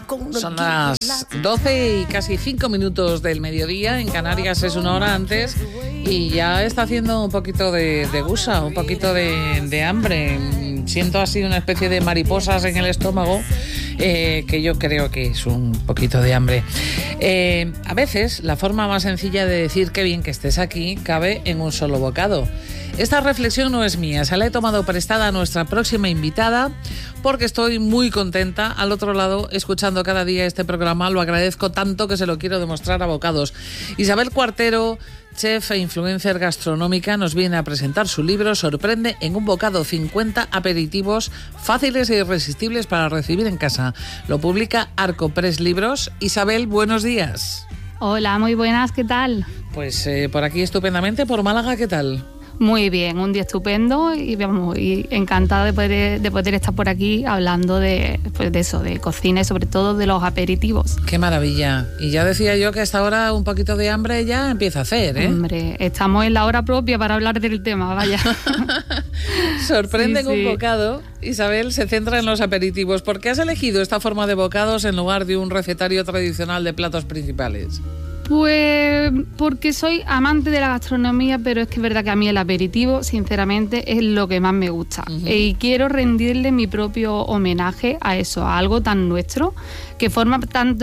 Son las 12 y casi 5 minutos del mediodía. En Canarias es una hora antes y ya está haciendo un poquito de gusa, un poquito de hambre. Siento así una especie de mariposas en el estómago, que yo creo que es un poquito de hambre. A veces la forma más sencilla de decir qué bien que estés aquí cabe en un solo bocado. Esta reflexión no es mía, se la he tomado prestada a nuestra próxima invitada porque estoy muy contenta al otro lado escuchando cada día este programa. Lo agradezco tanto que se lo quiero demostrar a bocados. Isabel Cuartero, chef e influencer gastronómica, nos viene a presentar su libro Sorprende en un bocado, 50 aperitivos fáciles e irresistibles para recibir en casa. Lo publica Arcopress Libros. Isabel, buenos días. Hola, muy buenas, ¿qué tal? Pues por aquí estupendamente, por Málaga, ¿qué tal? Muy bien, un día estupendo y encantada de poder estar por aquí hablando de eso, de cocina y sobre todo de los aperitivos. ¡Qué maravilla! Y ya decía yo que a esta hora un poquito de hambre ya empieza a hacer, ¿eh? Hombre, estamos en la hora propia para hablar del tema, vaya. Sorprende sí, en un bocado. Isabel se centra en los aperitivos. ¿Por qué has elegido esta forma de bocados en lugar de un recetario tradicional de platos principales? Pues porque soy amante de la gastronomía, pero es que es verdad que a mí el aperitivo, sinceramente, es lo que más me gusta. Uh-huh. Y quiero rendirle mi propio homenaje a eso, a algo tan nuestro, que forma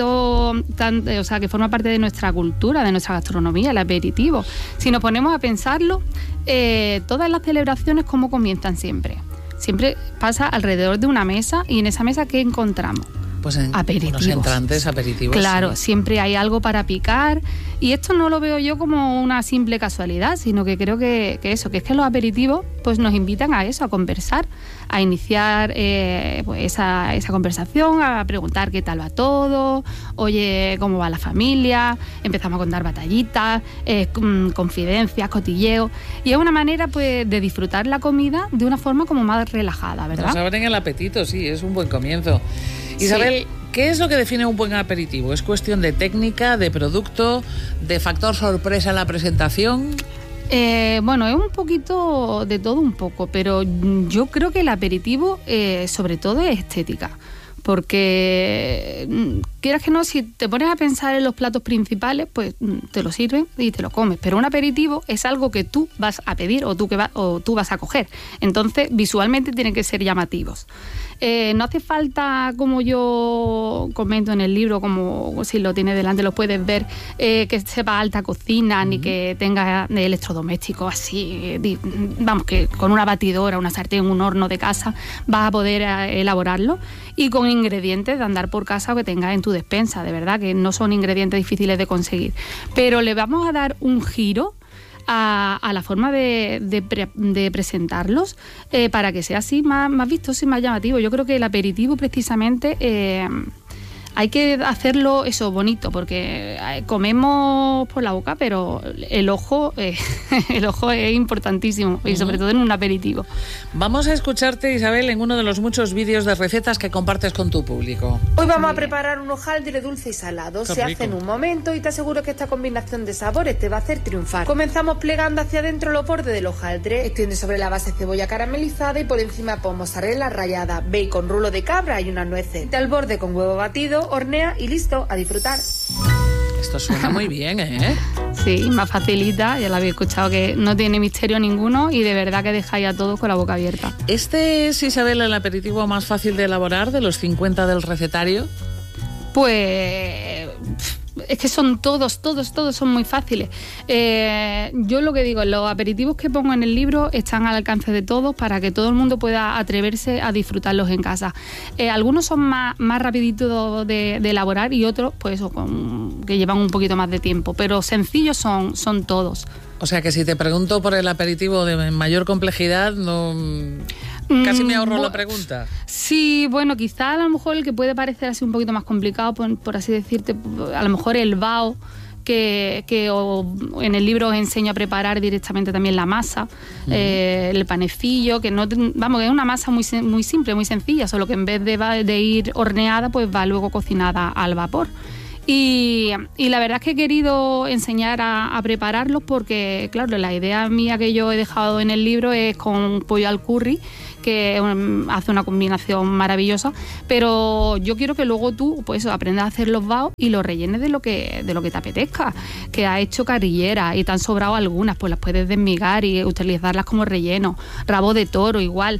que forma parte de nuestra cultura, de nuestra gastronomía, el aperitivo. Si nos ponemos a pensarlo, todas las celebraciones, ¿cómo comienzan siempre? Siempre pasa alrededor de una mesa y en esa mesa, ¿qué encontramos? Pues aperitivos. Unos entrantes, aperitivos. Claro, sí. Siempre hay algo para picar y esto no lo veo yo como una simple casualidad, sino que creo que es que los aperitivos pues nos invitan a eso, a conversar, a iniciar esa conversación, a preguntar qué tal va todo, oye, cómo va la familia, empezamos a contar batallitas, confidencias, cotilleos, y es una manera pues de disfrutar la comida de una forma como más relajada, ¿verdad? Nos abren el apetito, sí, es un buen comienzo. Isabel, sí. ¿Qué es lo que define un buen aperitivo? ¿Es cuestión de técnica, de producto, de factor sorpresa en la presentación? Bueno, es un poquito de todo un poco, pero yo creo que el aperitivo sobre todo es estética. Porque, quieras que no, si te pones a pensar en los platos principales, pues te lo sirven y te lo comes. Pero un aperitivo es algo que tú vas a pedir o tú vas a coger. Entonces, visualmente tienen que ser llamativos. No hace falta, como yo comento en el libro, como si lo tienes delante lo puedes ver, que sepa alta cocina, ni que tenga electrodomésticos así. Vamos, que con una batidora, una sartén, un horno de casa vas a poder elaborarlo. Y con ingredientes de andar por casa o que tengas en tu despensa, de verdad, que no son ingredientes difíciles de conseguir. Pero le vamos a dar un giro a la forma de presentarlos para que sea así más vistoso y más llamativo. Yo creo que el aperitivo precisamente hay que hacerlo eso bonito, porque comemos por la boca, pero el ojo es importantísimo, y sobre todo en un aperitivo. Vamos a escucharte, Isabel, en uno de los muchos vídeos de recetas que compartes con tu público. Hoy vamos a preparar un hojaldre dulce y salado. Se hace en un momento y te aseguro que esta combinación de sabores te va a hacer triunfar. Comenzamos plegando hacia adentro los bordes del hojaldre, extiende sobre la base cebolla caramelizada y por encima pon mozzarella rallada, bacon, rulo de cabra y unas nueces. Al borde con huevo batido, hornea y listo, a disfrutar. Esto suena muy bien, ¿eh? Sí, más facilita, ya lo habéis escuchado, que no tiene misterio ninguno y de verdad que dejáis a todos con la boca abierta. ¿Este es, Isabel, el aperitivo más fácil de elaborar de los 50 del recetario? Pues es que son todos son muy fáciles. Yo lo que digo, los aperitivos que pongo en el libro están al alcance de todos para que todo el mundo pueda atreverse a disfrutarlos en casa. Algunos son más rapiditos de elaborar y otros pues que llevan un poquito más de tiempo, pero sencillos son todos. O sea que si te pregunto por el aperitivo de mayor complejidad, no... Casi me ahorro la pregunta. Sí, bueno, quizá a lo mejor el que puede parecer así un poquito más complicado, por así decirte, a lo mejor el bao, que en el libro os enseño a preparar directamente también la masa, el panecillo, que no, vamos, que es una masa muy simple, muy sencilla, solo que en vez de ir horneada, pues va luego cocinada al vapor. Y la verdad es que he querido enseñar a prepararlos porque, claro, la idea mía que yo he dejado en el libro es con pollo al curry, que hace una combinación maravillosa, pero yo quiero que luego tú pues aprendas a hacer los baos y los rellenes de lo que te apetezca. Que has hecho carrilleras y te han sobrado algunas, pues las puedes desmigar y utilizarlas como relleno. Rabo de toro igual.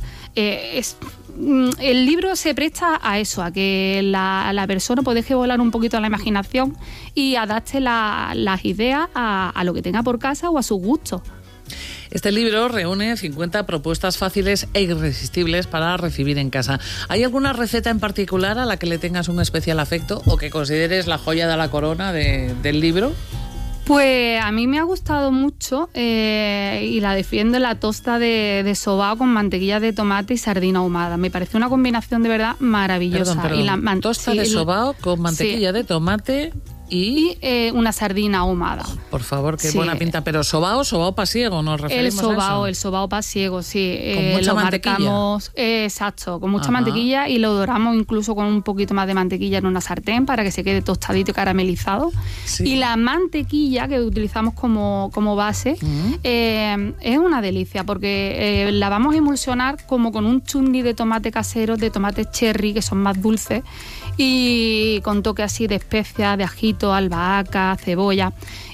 El libro se presta a eso, a que la persona pues deje volar un poquito la imaginación y adapte las ideas a lo que tenga por casa o a sus gustos. Este libro reúne 50 propuestas fáciles e irresistibles para recibir en casa. ¿Hay alguna receta en particular a la que le tengas un especial afecto o que consideres la joya de la corona del libro? Pues a mí me ha gustado mucho y la defiendo, la tosta de sobao con mantequilla de tomate y sardina ahumada. Me parece una combinación de verdad maravillosa. Perdón. Tosta de sobao con mantequilla de tomate y una sardina ahumada. Por favor, qué buena pinta. Pero sobao pasiego, nos referimos a eso. El sobao pasiego, sí. Con mucha lo mantequilla. Marcamos, exacto, con mucha mantequilla y lo doramos incluso con un poquito más de mantequilla en una sartén para que se quede tostadito y caramelizado. Sí. Y la mantequilla que utilizamos como base es una delicia porque la vamos a emulsionar como con un chutney de tomate casero, de tomates cherry, que son más dulces, y con toque así de especias, de ajito, albahaca, cebolla.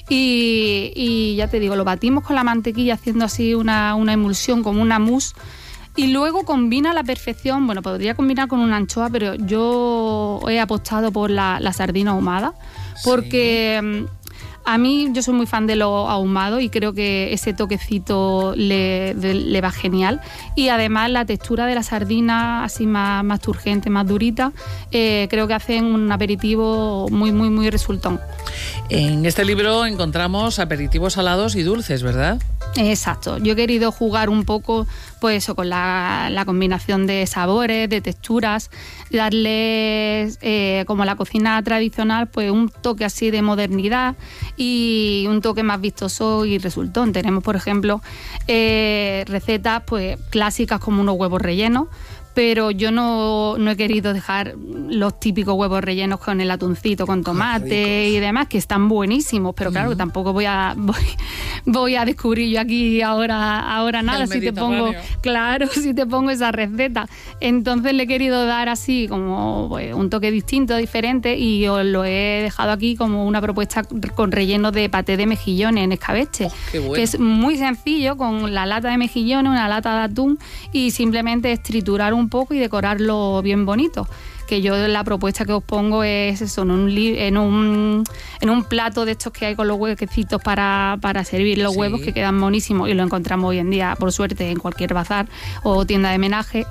Y ya te digo, lo batimos con la mantequilla haciendo así una emulsión, como una mousse. Y luego combina a la perfección, bueno, podría combinar con una anchoa, pero yo he apostado por la sardina ahumada, porque a mí yo soy muy fan de lo ahumado y creo que ese toquecito le va genial. Y además la textura de la sardina, así más turgente, más durita, creo que hacen un aperitivo muy, muy, muy resultón. En este libro encontramos aperitivos salados y dulces, ¿verdad? Exacto. Yo he querido jugar un poco pues eso, con la combinación de sabores, de texturas, darles, como la cocina tradicional, pues un toque así de modernidad y un toque más vistoso y resultón. Tenemos, por ejemplo, recetas pues clásicas como unos huevos rellenos, pero yo no he querido dejar los típicos huevos rellenos con el atuncito, con tomate y demás, que están buenísimos, pero claro, tampoco voy a descubrir yo aquí ahora nada si te pongo esa receta. Entonces le he querido dar así como pues, un toque distinto, diferente, y os lo he dejado aquí como una propuesta con relleno de paté de mejillones en escabeche, que es muy sencillo, con la lata de mejillones, una lata de atún, y simplemente es triturar un poco y decorarlo bien bonito. Que yo la propuesta que os pongo es eso, en un plato de estos que hay con los huequecitos para servir los huevos, que quedan monísimos, y lo encontramos hoy en día, por suerte, en cualquier bazar o tienda de menaje,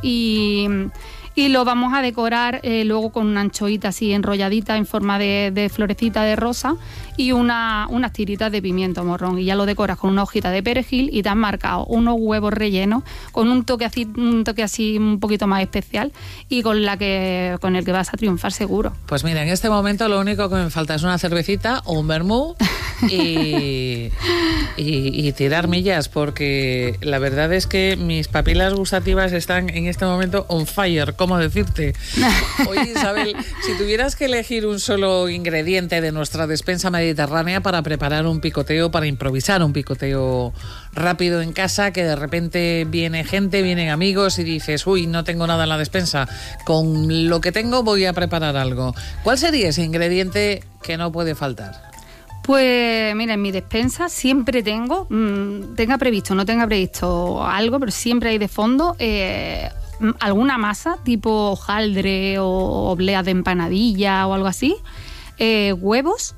y lo vamos a decorar luego con una anchoita así enrolladita en forma de florecita de rosa y unas tiritas de pimiento morrón, y ya lo decoras con una hojita de perejil y te has marcado unos huevos rellenos con un toque así un poquito más especial y con el que vas a triunfar seguro. Pues mira, en este momento lo único que me falta es una cervecita o un vermú y tirar millas, porque la verdad es que mis papilas gustativas están en este momento on fire. ¿Cómo decirte? Oye, Isabel, si tuvieras que elegir un solo ingrediente de nuestra despensa mediterránea para preparar un picoteo, para improvisar un picoteo rápido en casa, que de repente vienen amigos y dices, uy, no tengo nada en la despensa, con lo que tengo voy a preparar algo. ¿Cuál sería ese ingrediente que no puede faltar? Pues mira, en mi despensa siempre tengo, tenga previsto o no tenga previsto algo, pero siempre hay de fondo alguna masa tipo hojaldre o obleas de empanadilla o algo así, huevos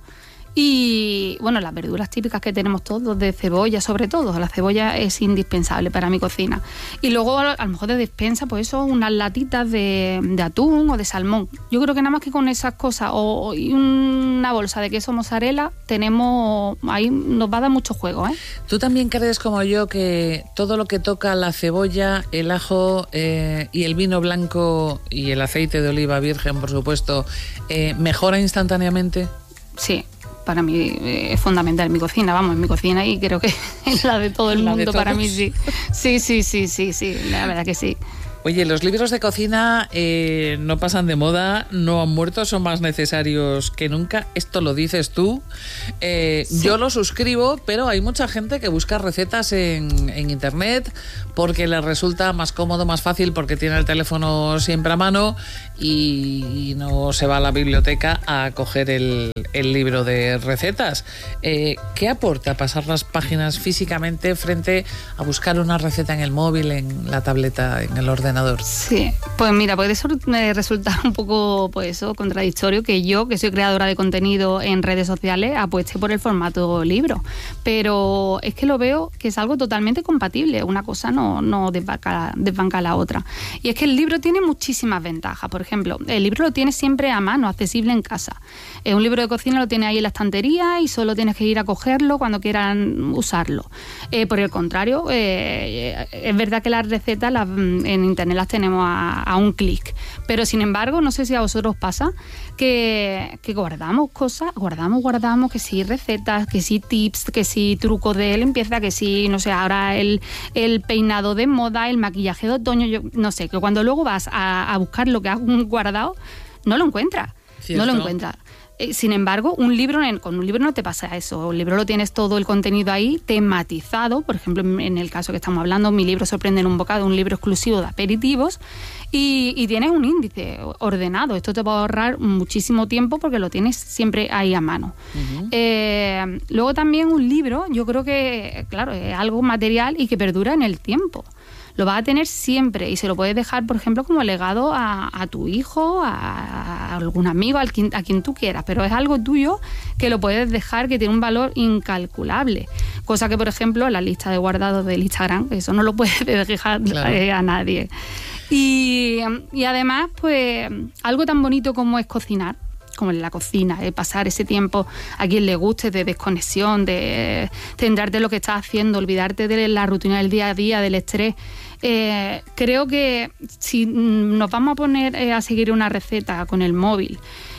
y bueno, las verduras típicas que tenemos todos, de cebolla sobre todo. La cebolla es indispensable para mi cocina. Y luego a lo mejor de despensa, pues eso, unas latitas de atún o de salmón. Yo creo que nada más que con esas cosas y una bolsa de queso mozzarella tenemos, ahí nos va a dar mucho juego, ¿eh? ¿Tú también crees como yo que todo lo que toca la cebolla, el ajo y el vino blanco y el aceite de oliva virgen, por supuesto, mejora instantáneamente? Sí. Para mí es fundamental en mi cocina, en mi cocina, y creo que es la de todo el mundo, para mí sí. Sí, la verdad que sí. Oye, los libros de cocina no pasan de moda, no han muerto, son más necesarios que nunca. Esto lo dices tú. Sí. Yo lo suscribo, pero hay mucha gente que busca recetas en internet porque les resulta más cómodo, más fácil, porque tiene el teléfono siempre a mano y no se va a la biblioteca a coger el libro de recetas. ¿Qué aporta pasar las páginas físicamente frente a buscar una receta en el móvil, en la tableta, en el ordenador? Sí, pues mira, puede resultar un poco pues eso, contradictorio que yo, que soy creadora de contenido en redes sociales, apueste por el formato libro, pero es que lo veo que es algo totalmente compatible, una cosa no desbanca la otra. Y es que el libro tiene muchísimas ventajas. Por ejemplo, el libro lo tienes siempre a mano, accesible en casa. Un libro de cocina lo tienes ahí en la estantería y solo tienes que ir a cogerlo cuando quieran usarlo. Por el contrario, es verdad que las recetas en internet las tenemos a un clic, pero sin embargo, no sé si a vosotros pasa que guardamos cosas, guardamos que sí recetas, que sí tips, que sí trucos de limpieza, que sí, no sé, ahora el peinado de moda, el maquillaje de otoño, yo no sé, que cuando luego vas a buscar lo que has guardado, no lo encuentras. ¿Cierto? No lo encuentras. Sin embargo, con un libro no te pasa eso. Un libro lo tienes todo el contenido ahí tematizado. Por ejemplo, en el caso que estamos hablando, mi libro Sorprende en un bocado, un libro exclusivo de aperitivos, y tienes un índice ordenado. Esto te va a ahorrar muchísimo tiempo porque lo tienes siempre ahí a mano. Uh-huh. Luego también un libro, yo creo que, claro, es algo material y que perdura en el tiempo. Lo vas a tener siempre y se lo puedes dejar, por ejemplo, como legado a tu hijo, a algún amigo, a quien tú quieras, pero es algo tuyo que lo puedes dejar, que tiene un valor incalculable. Cosa que, por ejemplo, la lista de guardados del Instagram, eso no lo puedes dejar, claro, a nadie. Y además, pues, algo tan bonito como es cocinar, como en la cocina, pasar ese tiempo a quien le guste, de desconexión, de centrarte en lo que estás haciendo, olvidarte de la rutina del día a día, del estrés. Creo que si nos vamos a poner a seguir una receta con el móvil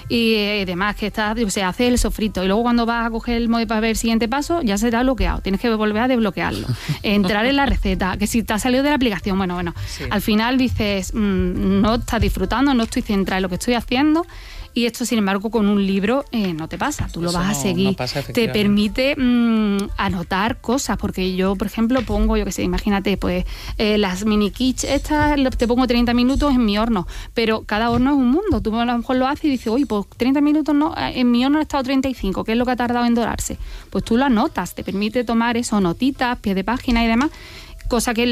y demás, que se hace el sofrito y luego cuando vas a coger el móvil para ver el siguiente paso, ya se te ha bloqueado, tienes que volver a desbloquearlo, entrar en la receta, que si te has salido de la aplicación, bueno, sí. Al final dices, no estás disfrutando, no estoy centrada en lo que estoy haciendo. Y esto, sin embargo, con un libro no te pasa, tú lo vas a seguir. No pasa, te permite anotar cosas, porque yo, por ejemplo, pongo, yo qué sé, imagínate, pues las mini kits estas, te pongo 30 minutos en mi horno, pero cada horno es un mundo. Tú a lo mejor lo haces y dices, oye, pues 30 minutos no, en mi horno he estado 35, ¿qué es lo que ha tardado en dorarse? Pues tú lo anotas, te permite tomar eso, notitas, pie de página y demás, cosa que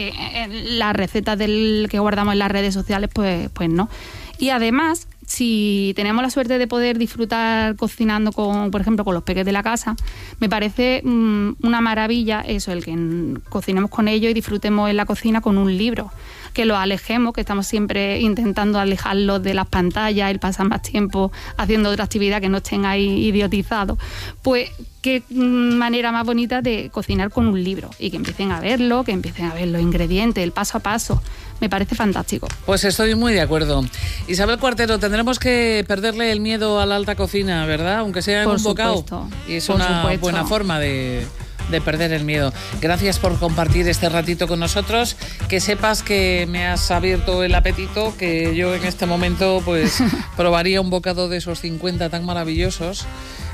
en las recetas que guardamos en las redes sociales, pues no. Y además, si tenemos la suerte de poder disfrutar cocinando, por ejemplo, con los peques de la casa, me parece una maravilla eso, el que cocinemos con ellos y disfrutemos en la cocina con un libro, que los alejemos, que estamos siempre intentando alejarlos de las pantallas, el pasar más tiempo haciendo otra actividad, que no estén ahí idiotizados. Pues qué manera más bonita de cocinar con un libro y que empiecen a verlo, que empiecen a ver los ingredientes, el paso a paso. Me parece fantástico. Pues estoy muy de acuerdo. Isabel Cuartero, tendremos que perderle el miedo a la alta cocina, ¿verdad? Aunque sea en un bocado. Y es una buena forma de perder el miedo. Gracias por compartir este ratito con nosotros. Que sepas que me has abierto el apetito, que yo en este momento pues probaría un bocado de esos 50 tan maravillosos.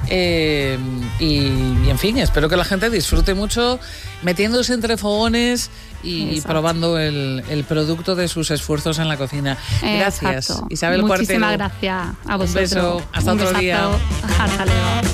Y en fin, espero que la gente disfrute mucho metiéndose entre fogones y probando el producto de sus esfuerzos en la cocina. Gracias. Exacto. Isabel Cuartero. Muchísimas gracias a vosotros. Un beso. Hasta otro día. Hasta luego.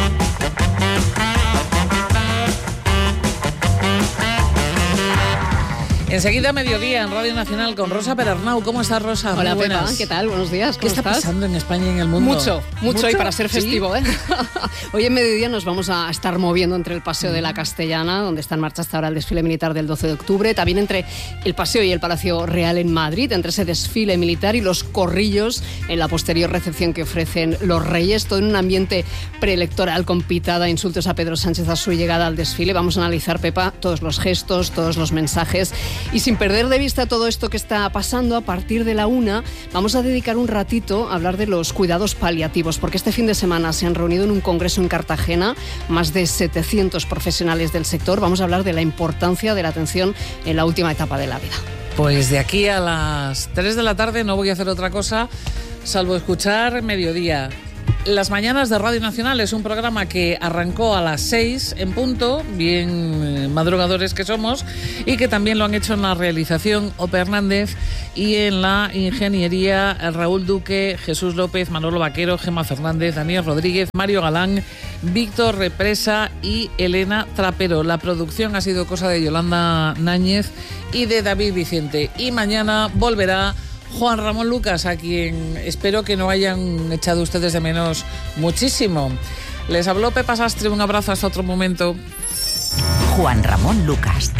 Enseguida mediodía en Radio Nacional con Rosa Perarnau. ¿Cómo estás, Rosa? Hola, muy buenas. Pepa, ¿qué tal? Buenos días. ¿Qué está pasando en España y en el mundo? Mucho y para ser festivo, ¿Sí? Hoy en mediodía nos vamos a estar moviendo entre el Paseo de la Castellana, donde está en marcha hasta ahora el desfile militar del 12 de octubre, también entre el Paseo y el Palacio Real en Madrid, entre ese desfile militar y los corrillos en la posterior recepción que ofrecen los Reyes, todo en un ambiente preelectoral con pitada, insultos a Pedro Sánchez a su llegada al desfile. Vamos a analizar, Pepa, todos los gestos, todos los mensajes y sin perder de vista todo esto que está pasando, a partir de la 1 vamos a dedicar un ratito a hablar de los cuidados paliativos, porque este fin de semana se han reunido en un congreso en Cartagena más de 700 profesionales del sector. Vamos a hablar de la importancia de la atención en la última etapa de la vida. Pues de aquí a las 3 de la tarde no voy a hacer otra cosa salvo escuchar Mediodía. Las mañanas de Radio Nacional es un programa que arrancó a las 6 en punto, bien madrugadores que somos, y que también lo han hecho en la realización Ope Hernández y en la ingeniería Raúl Duque, Jesús López, Manolo Vaquero, Gemma Fernández, Daniel Rodríguez, Mario Galán, Víctor Represa y Elena Trapero. La producción ha sido cosa de Yolanda Náñez y de David Vicente. Y mañana volverá Juan Ramón Lucas, a quien espero que no hayan echado ustedes de menos muchísimo. Les habló Pepa Sastre, un abrazo hasta otro momento. Juan Ramón Lucas.